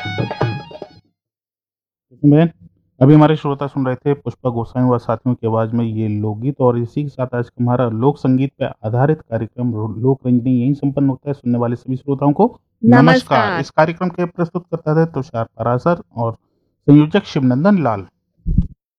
बहन, अभी हमारे श्रोता सुन रहे थे पुष्पा गोसाई व साथियों की आवाज़ में ये लोकगीत और इसी के साथ आज का हमारा लोक संगीत पे आधारित कार्यक्रम लोक रंजनी यहीं संपन्न होता है। सुनने वाले सभी श्रोताओं को नमस्कार। नमस्कार। इस कार्यक्रम के प्रस्तुत करता है तुषार परासर और संयोजक शिवनंदन लाल।